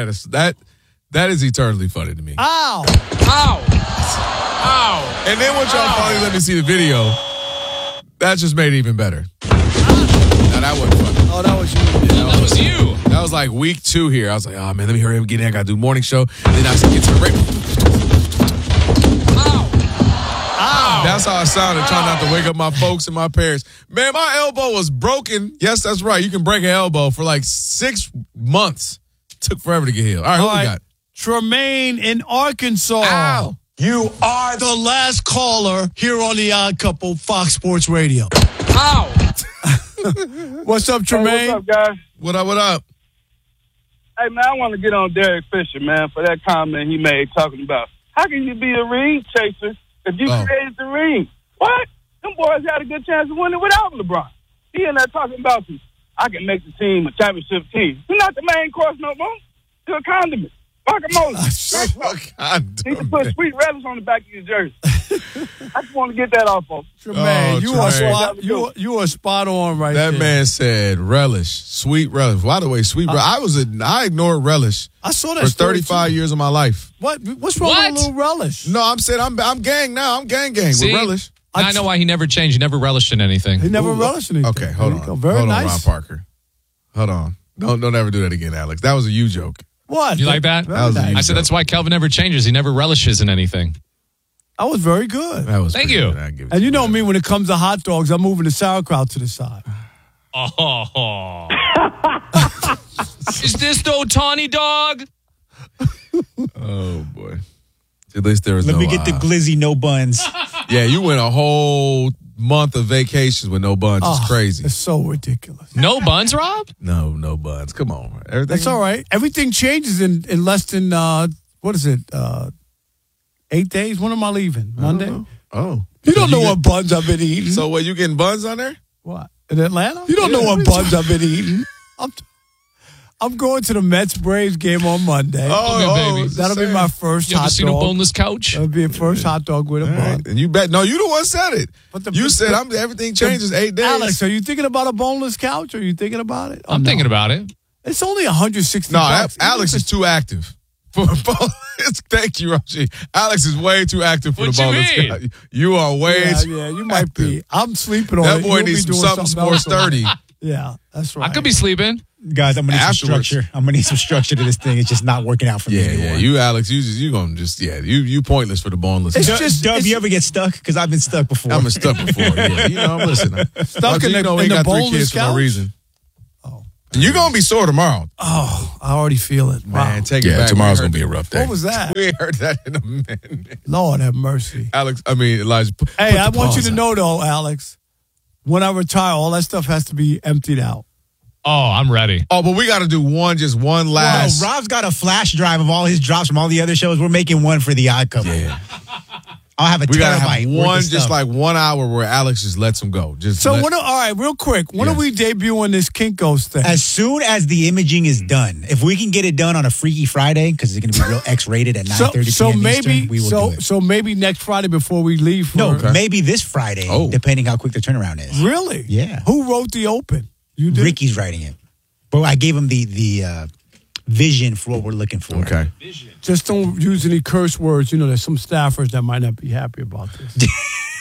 That is eternally funny to me. Ow! And then once y'all finally let me see the video, that just made it even better. Now that wasn't funny. Oh, that was you. Yeah, That was you. That was like week 2 here. I was like, oh man, let me hurry up and get in. I gotta do morning show. And then I said, get to the radio. Ow! That's how I sounded, trying not to wake up my folks and my parents. Man, my elbow was broken. Yes, that's right. You can break an elbow for like 6 months. Took forever to get healed. All right, who we got? Tremaine in Arkansas. Ow. You are the last caller here on the Odd Couple, Fox Sports Radio. Ow. What's up, Tremaine? Hey, what's up, guys? What up? Hey, man, I want to get on Derek Fisher, man, for that comment he made talking about how can you be a ring chaser if you created the ring? What? Them boys had a good chance of winning without LeBron. He in there talking about I can make the team a championship team. He's not the main course no more. He's a condiment. Guacamole. He can put sweet relish on the back of your jersey. I just want to get that off, folks. Tremaine, you are spot on right there. That man said relish, sweet relish. By the way, sweet relish. I ignored relish. I saw that for 35 years of my life. What's wrong with a little relish? No, I'm saying I'm gang now. I'm gang with relish. I know why he never changed. He never relished in anything. He never relished in anything. Okay, hold on. Very hold nice. on, Ron Parker. Hold on. Don't ever do that again, Alex. That was a you joke. What? You like that? I said that's why Kelvin never changes. He never relishes in anything. I was very good. That was Thank you. And you know me, when it comes to hot dogs, I'm moving the sauerkraut to the side. Oh. Is this the Otani dog? Oh, boy. At least there was Let me get the glizzy, no buns. Yeah, you went a whole month of vacations with no buns. It's crazy. It's so ridiculous. No buns, Rob? No buns. Come on. Everything. That's all right. Everything changes in less than, 8 days? When am I leaving? Monday? Oh. You don't know what buns I've been eating. So what, you getting buns on there? What? In Atlanta? You don't know what buns I've been eating. I'm going to the Mets-Braves game on Monday. Baby. That'll be my first You hot ever seen a dog. boneless couch? That'll be a first hot dog with a bun. And you bet. No, you the one said it. You said everything changes 8 days. Alex, are you thinking about a boneless couch? Are you thinking about it? I'm thinking about it. It's only $160. No, Alex is too active. Thank you, Roger. Alex is way too active for What the boneless you mean? couch. You are way too Yeah, you might be. I'm sleeping on That it. boy You'll needs be doing something more else on it. sturdy. Yeah, that's right. I could be sleeping. Guys, I'm going to need some Afterwards. structure. I'm going to need some structure to this thing. It's just not working out for me anymore. Yeah. You, Alex, you gonna just you pointless for the boneless It's couch. just- Dub, you ever get stuck? Because I've been stuck before. I've been stuck before. Yeah, you know, I'm listening. Stuck in you know, the he got 3 boneless kids for no couch? reason. Oh. You're gonna be sore tomorrow. Oh, I already feel it. Wow. Man, take it back. Tomorrow's going to be a rough day. What was that? We ain't heard that in a minute. Lord have mercy. Elijah. Hey, I want you to know, though, Alex, when I retire, all that stuff has to be emptied out. Oh, I'm ready. Oh, but we got to do one last. Rob's got a flash drive of all his drops from all the other shows. We're making one for the Odd Couple. Yeah. I'll have a We gotta terabyte. have worth one, of just stuff. like 1 hour where Alex just lets him go. So, all right, real quick, when are we debuting this Kinko's thing? As soon as the imaging is done, if we can get it done on a Freaky Friday, because it's going to be real X-rated at 9:30 p.m. Eastern, we will do it. So maybe next Friday before we leave. Maybe this Friday, depending how quick the turnaround is. Really? Yeah. Who wrote the open? You did? Ricky's writing it. But I gave him the vision for what we're looking for. Okay. Just don't use any curse words. You know, there's some staffers that might not be happy about this.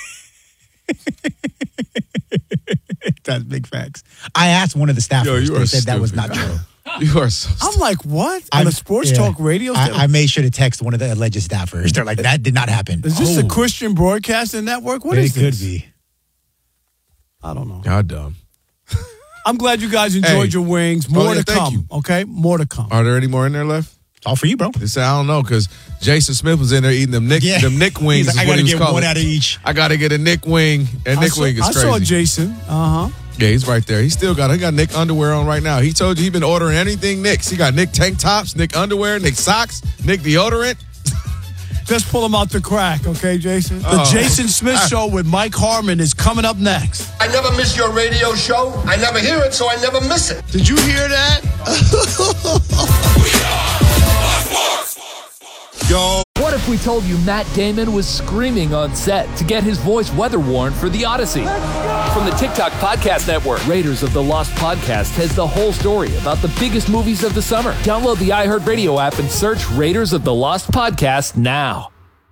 That's big facts. I asked one of the staffers. They said that was not true. You are so I'm like, what? On a sports talk radio station? I made sure to text one of the alleged staffers. They're like, that did not happen. Is this a Christian broadcasting network? What is it this? could be. I don't know. God dumb. I'm glad you guys enjoyed your wings. More to thank come. you. Okay? More to come. Are there any more in there left? It's all for you, bro. They say, I don't know, because Jason Smith was in there eating them Nick wings. He's like, is I what got to he was get calling one it. out of each. I got to get a Nick wing. And Nick wing is I crazy. saw Jason. Uh-huh. Yeah, he's right there. He got Nick underwear on right now. He told you he's been ordering anything Nick's. He got Nick tank tops, Nick underwear, Nick socks, Nick deodorant. Just pull him out the crack, okay, Jason? The Jason Smith Show with Mike Harmon is coming up next. I never miss your radio show. I never hear it, so I never miss it. Did you hear that? Yo. What if we told you Matt Damon was screaming on set to get his voice weather-worn for The Odyssey? From the TikTok Podcast Network, Raiders of the Lost Podcast has the whole story about the biggest movies of the summer. Download the iHeartRadio app and search Raiders of the Lost Podcast now.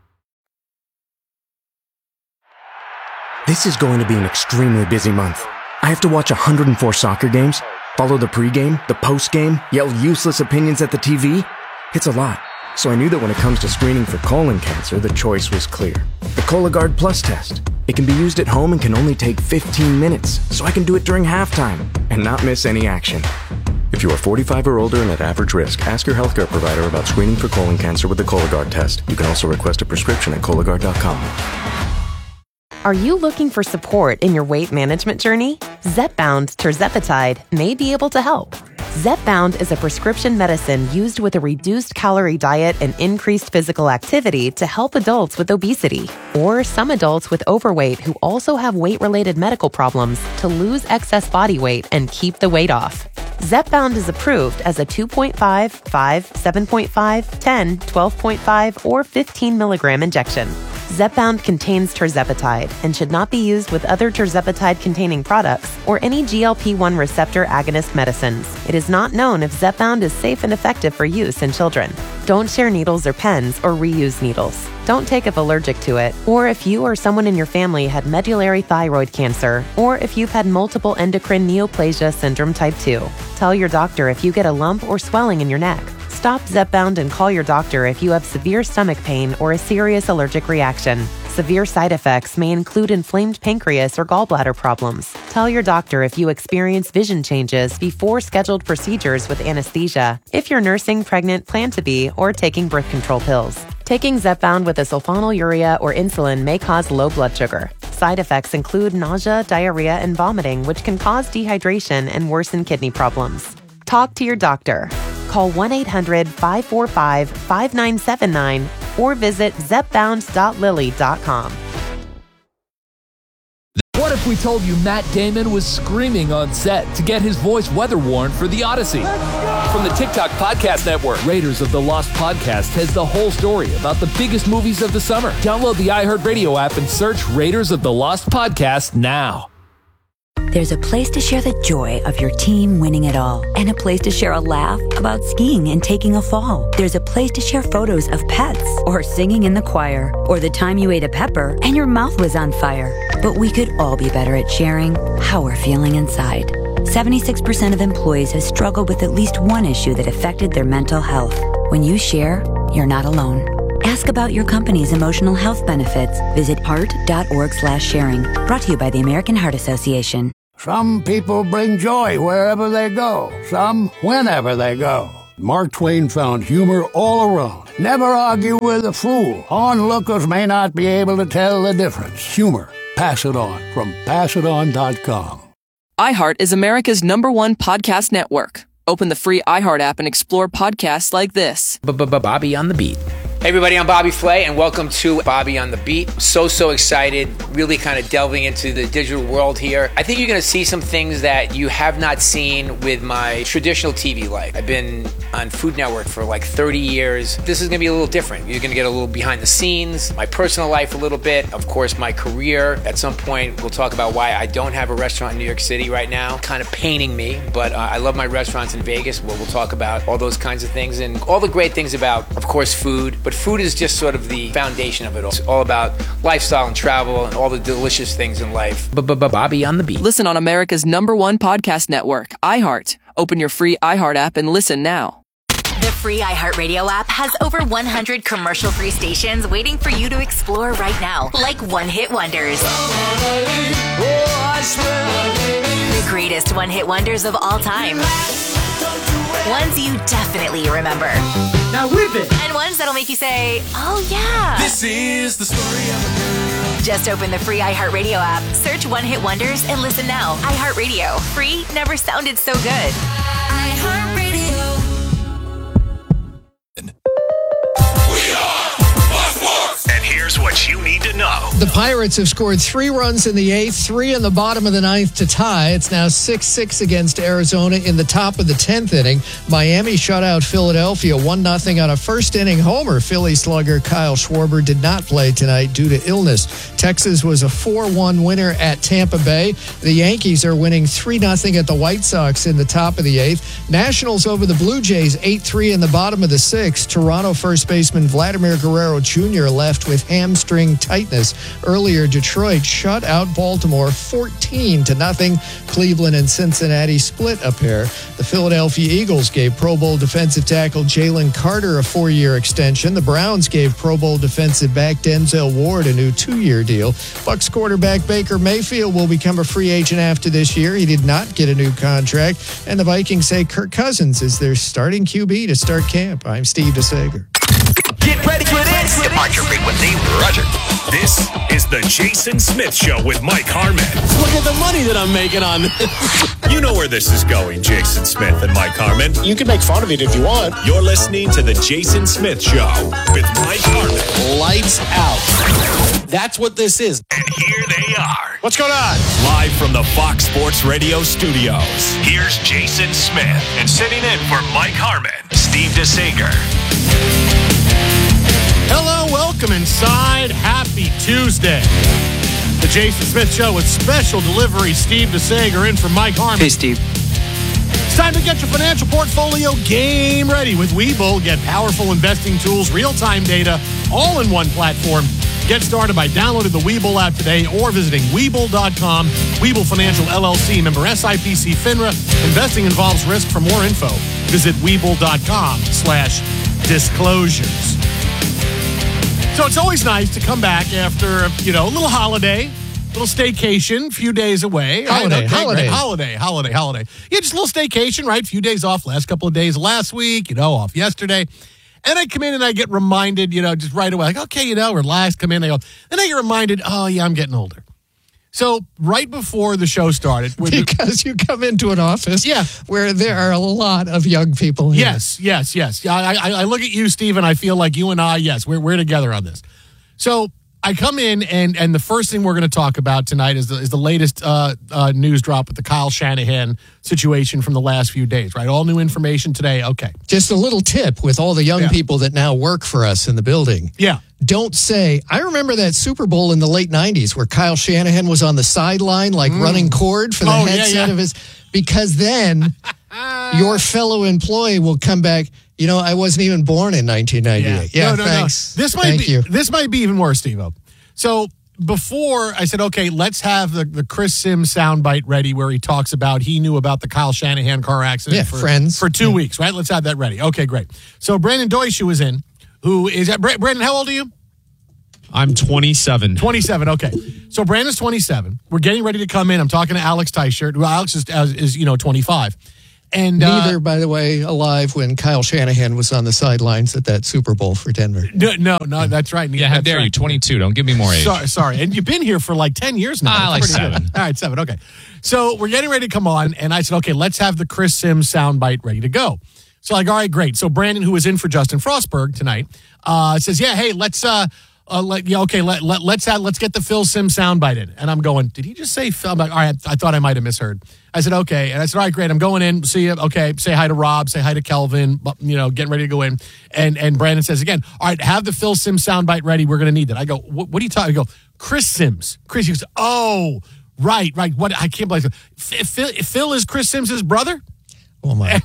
This is going to be an extremely busy month. I have to watch 104 soccer games, follow the pregame, the postgame, yell useless opinions at the TV. It's a lot. So I knew that when it comes to screening for colon cancer, the choice was clear. The Cologuard Plus test. It can be used at home and can only take 15 minutes, so I can do it during halftime and not miss any action. If you are 45 or older and at average risk, ask your healthcare provider about screening for colon cancer with the Cologuard test. You can also request a prescription at Cologuard.com. Are you looking for support in your weight management journey? Zepbound tirzepatide may be able to help. Zepbound is a prescription medicine used with a reduced calorie diet and increased physical activity to help adults with obesity or some adults with overweight who also have weight-related medical problems to lose excess body weight and keep the weight off. Zepbound is approved as a 2.5, 5, 7.5, 10, 12.5, or 15 milligram injection. Zepbound contains tirzepatide and should not be used with other tirzepatide-containing products or any GLP-1 receptor agonist medicines. It is not known if Zepbound is safe and effective for use in children. Don't share needles or pens or reuse needles. Don't take if allergic to it, or if you or someone in your family had medullary thyroid cancer, or if you've had multiple endocrine neoplasia syndrome type 2. Tell your doctor if you get a lump or swelling in your neck. Stop Zepbound and call your doctor if you have severe stomach pain or a serious allergic reaction. Severe side effects may include inflamed pancreas or gallbladder problems. Tell your doctor if you experience vision changes before scheduled procedures with anesthesia, if you're nursing, pregnant, plan to be, or taking birth control pills. Taking Zepbound with a sulfonylurea or insulin may cause low blood sugar. Side effects include nausea, diarrhea, and vomiting, which can cause dehydration and worsen kidney problems. Talk to your doctor. Call 1-800-545-5979 or visit zepbound.lily.com. What if we told you Matt Damon was screaming on set to get his voice weather-worn for The Odyssey? From the TikTok Podcast Network, Raiders of the Lost Podcast has the whole story about the biggest movies of the summer. Download the iHeartRadio app and search Raiders of the Lost Podcast now. There's a place to share the joy of your team winning it all, and a place to share a laugh about skiing and taking a fall. There's a place to share photos of pets, or singing in the choir, or the time you ate a pepper and your mouth was on fire. But we could all be better at sharing how we're feeling inside. 76% of employees have struggled with at least one issue that affected their mental health. When you share, you're not alone. Ask about your company's emotional health benefits. Visit heart.org/sharing. Brought to you by the American Heart Association. Some people bring joy wherever they go. Some whenever they go. Mark Twain found humor all around. Never argue with a fool. Onlookers may not be able to tell the difference. Humor. Pass it on from passiton.com. iHeart is America's #1 podcast network. Open the free iHeart app and explore podcasts like this. Bobby on the Beat. Hey everybody, I'm Bobby Flay, and welcome to Bobby on the Beat. So excited, really kind of delving into the digital world here. I think you're going to see some things that you have not seen with my traditional TV life. I've been on Food Network for like 30 years. This is going to be a little different. You're going to get a little behind the scenes, my personal life a little bit, of course my career. At some point, we'll talk about why I don't have a restaurant in New York City right now. Kind of paining me, but I love my restaurants in Vegas, where we'll talk about all those kinds of things and all the great things about, of course, food. But food is just sort of the foundation of it all. It's all about lifestyle and travel and all the delicious things in life. Bobby on the Beat. Listen on America's #1 podcast network, iHeart. Open your free iHeart app and listen now. The free iHeartRadio app has over 100 commercial-free stations waiting for you to explore right now, like one-hit wonders. The greatest one-hit wonders of all time. Ones you definitely remember. Now whip it! And ones that'll make you say, oh yeah. This is the story of a girl. Just open the free iHeartRadio app, search One Hit Wonders, and listen now. iHeartRadio. Free never sounded so good. iHeartRadio. We are Buzzworks! And here Here's what you need to know. The Pirates have scored 3 runs in the 8th, 3 in the bottom of the 9th to tie. It's now 6-6 against Arizona in the top of the 10th inning. Miami shut out Philadelphia 1-0 on a first-inning homer. Philly slugger Kyle Schwarber did not play tonight due to illness. Texas was a 4-1 winner at Tampa Bay. The Yankees are winning 3-0 at the White Sox in the top of the 8th. Nationals over the Blue Jays 8-3 in the bottom of the 6th. Toronto first baseman Vladimir Guerrero Jr. left with hamstring tightness. Earlier, Detroit shut out Baltimore 14-0. Cleveland and Cincinnati split a pair. The Philadelphia Eagles gave Pro Bowl defensive tackle Jalen Carter a 4-year extension. The Browns gave Pro Bowl defensive back Denzel Ward a new 2-year deal. Bucs quarterback Baker Mayfield will become a free agent after this year. He did not get a new contract. And the Vikings say Kirk Cousins is their starting QB to start camp. I'm Steve DeSager. Get ready for this. Departure frequency, Roger. This is the Jason Smith Show with Mike Harmon. Look at the money that I'm making on this. You know where this is going, Jason Smith and Mike Harmon. You can make fun of it if you want. You're listening to the Jason Smith Show with Mike Harmon. Lights out. That's what this is. And here they are. What's going on? Live from the Fox Sports Radio studios. Here's Jason Smith. And sitting in for Mike Harmon, Steve DeSager. Hello, welcome inside. Happy Tuesday. The Jason Smith Show with special delivery. Steve DeSager in for Mike Harmon. Hey, Steve. It's time to get your financial portfolio game ready with Webull. Get powerful investing tools, real-time data, all in one platform. Get started by downloading the Webull app today or visiting Webull.com. Webull Financial LLC, member SIPC FINRA. Investing involves risk. For more info, visit Webull.com/disclosures. So it's always nice to come back after, a little holiday, little staycation, few days away. Holiday. Yeah, just a little staycation, right? A few days off, last couple of days last week, off yesterday. And I come in and I get reminded, just right away, like, okay, relax, come in. Then I get reminded, oh, yeah, I'm getting older. So right before the show started. Because you come into an office where there are a lot of young people here. Yes. I look at you, Steve, and I feel like you and I, yes, we're together on this. So I come in, and the first thing we're going to talk about tonight is the latest news drop with the Kyle Shanahan situation from the last few days, right? All new information today. Okay. Just a little tip with all the young people that now work for us in the building. Yeah. Don't say, I remember that Super Bowl in the late 90s where Kyle Shanahan was on the sideline, running cord for the headset of his, because then your fellow employee will come back. I wasn't even born in 1998. Yeah, no. Thanks. This might be even worse, Steve-O. So before I said, okay, let's have the Chris Sims soundbite ready where he talks about he knew about the Kyle Shanahan car accident for 2 weeks, right? Let's have that ready. Okay, great. So Brandon Deutsch was in, who is at Brandon, how old are you? I'm 27. 27, okay. So Brandon's 27. We're getting ready to come in. I'm talking to Alex Teichert. Well, Alex is 25. And neither, by the way, alive when Kyle Shanahan was on the sidelines at that Super Bowl for Denver. No, that's right. Yeah, how dare you? 22. Don't give me more age. Sorry. And you've been here for like 10 years now. Like 7. Good. All right, 7. Okay. So we're getting ready to come on, and I said, okay, let's have the Chris Sims soundbite ready to go. So all right, great. So Brandon, who was in for Justin Frostberg tonight, says, yeah, hey, let's get the Phil Sims soundbite in. And I'm going, did he just say Phil? I'm like, all right, I thought I might have misheard. I said, okay. And I said, all right, great. I'm going in. See you. Okay. Say hi to Rob. Say hi to Kelvin. Getting ready to go in. And Brandon says again, all right, have the Phil Sims soundbite ready. We're going to need that. I go, what are you talking? I go, Chris Sims. Chris, he goes, oh, right. What? I can't believe it. Phil is Chris Sims' brother? Oh, my.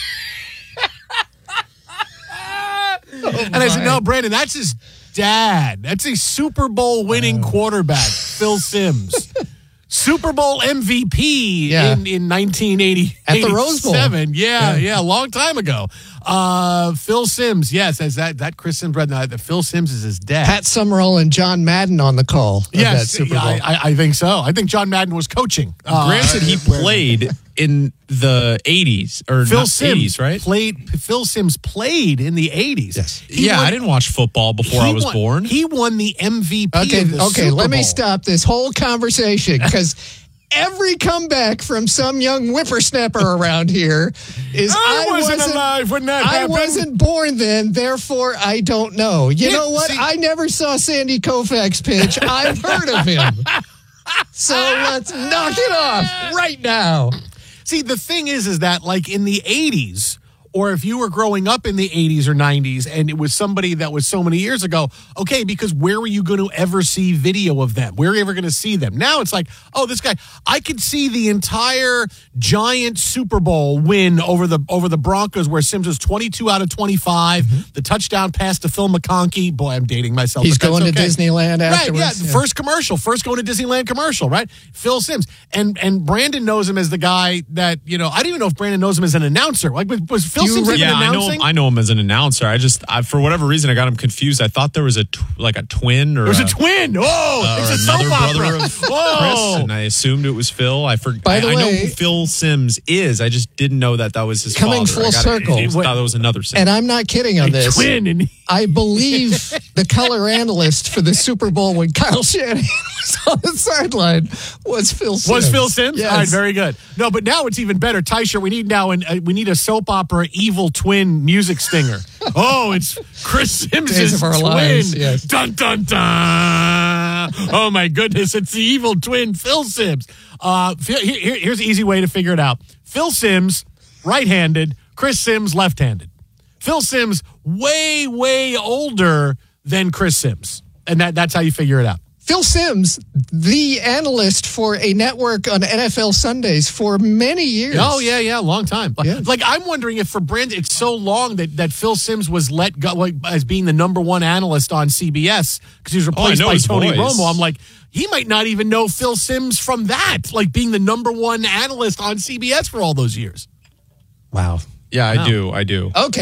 And I said, no, Brandon, that's his dad. That's a Super Bowl winning quarterback, Phil Sims. Super Bowl MVP in 1980. At the Rose Bowl. Yeah, a long time ago. Phil Sims, yes, as that Chris Sims brother. Phil Sims is his dad. Pat Summerall and John Madden on the call of that Super Bowl. I think so. I think John Madden was coaching. Granted, he played in the 80s or Phil Sims 80s, right? Phil Sims played in the 80s. Yes. I didn't watch football before I was born. He won the MVP of the Super let Bowl. me stop this whole conversation because every comeback from some young whippersnapper around here is I wasn't alive when that happened. I wasn't born then, therefore I don't know. You know what? I never saw Sandy Koufax pitch. I've heard of him. So let's knock it off right now. See, the thing is that like in the 80s, or if you were growing up in the 80s or 90s and it was somebody that was so many years ago, okay, because where were you going to ever see video of them? Where are you ever going to see them? Now it's like, oh, this guy, I could see the entire giant Super Bowl win over the Broncos where Sims was 22 out of 25, the touchdown pass to Phil McConkey. Boy, I'm dating myself. He's going to Disneyland afterwards. Right, yeah, first going to Disneyland commercial, right? Phil Sims. And Brandon knows him as the guy that, I don't even know if Brandon knows him as an announcer. Like, was Phil Sims even announcing? I know him as an announcer. I for whatever reason, I got him confused. I thought there was a twin or there was a twin. Whoa, it's a soap opera. Chris, and I assumed it was Phil. I know who Phil Sims is. I just didn't know that was his coming father. Full circle. I thought it was another Sims. And I'm not kidding on this. Twin. I believe the color analyst for the Super Bowl when Kyle Shanahan was on the sideline was Phil Sims. Was Phil Sims? Yes. All right, very good. No, but now it's even better. Tysher, we need a soap opera evil twin music stinger. Oh, it's Chris Sims' twin. Lives, yes. Dun, dun, dun. Oh, my goodness. It's the evil twin, Phil Sims. Here's an easy way to figure it out. Phil Sims, right-handed. Chris Sims, left-handed. Phil Sims, way, way older than Chris Sims. And that's how you figure it out. Phil Sims, the analyst for a network on NFL Sundays for many years. Oh, yeah, long time. Yeah. Like, I'm wondering if for Brandon, it's so long that Phil Sims was let go as being the number one analyst on CBS because he was replaced by Tony Romo. I'm like, he might not even know Phil Sims from that, like being the number one analyst on CBS for all those years. Wow. Yeah, I do. Okay,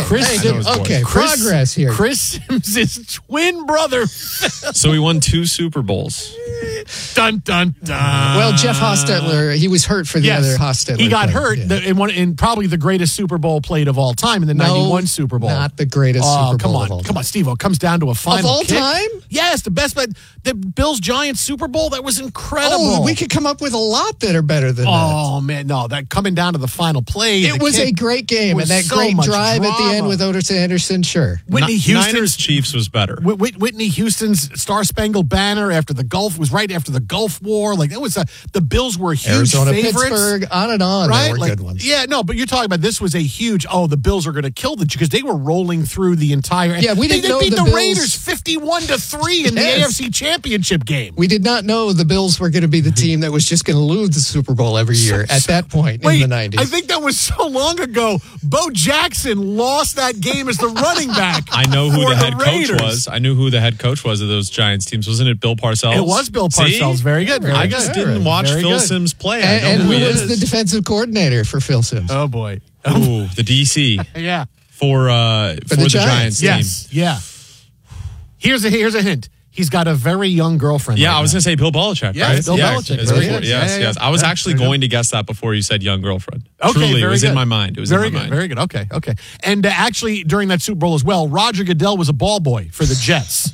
progress here. Chris Sims' twin brother. So he won 2 Super Bowls. Dun, dun, dun. Well, Jeff Hostetler, he was hurt for the other Hostetler. He got hurt in probably the greatest Super Bowl played of all time in the 91 Super Bowl. Not the greatest Super Bowl of all time. Come on, Steve. It comes down to a final of all kick. time? Yes, the best. But the Bills-Giants Super Bowl, that was incredible. Oh, we could come up with a lot that are better than that. Oh, man, no. That coming down to the final play. It was a great game. And that great drive at the end with Otis Anderson, sure. Whitney Houston's Niners Chiefs was better. Whitney Houston's Star-Spangled Banner was right after the Gulf War. Like, that was the Bills were huge Arizona, favorites. Pittsburgh, on and on. Right? They were good ones. Yeah, no, but you're talking about this was a huge, the Bills are going to kill because they were rolling through the entire. Yeah, we didn't know they beat the the Bills. Raiders 51-3 in the AFC Championship game. We did not know the Bills were going to be the team that was just going to lose the Super Bowl every year at that point in the 90s. I think that was so long ago. Bo Jackson lost that game as the running back. I know who the head Raiders. coach was. I knew who the head coach was of those Giants teams. Wasn't it Bill Parcells? It was Bill Parcells. See? Very good. I just didn't watch Phil Sims play. I know and who who he was is. the defensive coordinator for Phil Sims? Oh, boy. Ooh, the DC. Yeah. For the Giants team. Yes. Yeah. Here's a hint. He's got a very young girlfriend. Yeah, right I was now. going to say Bill Belichick, Yeah, right? Bill Belichick. Very good. Yes. I was actually going to guess that before you said young girlfriend. Okay, Truly, it was good. in my mind. It was very in my good. mind. Very good. Okay. And actually, during that Super Bowl as well, Roger Goodell was a ball boy for the Jets.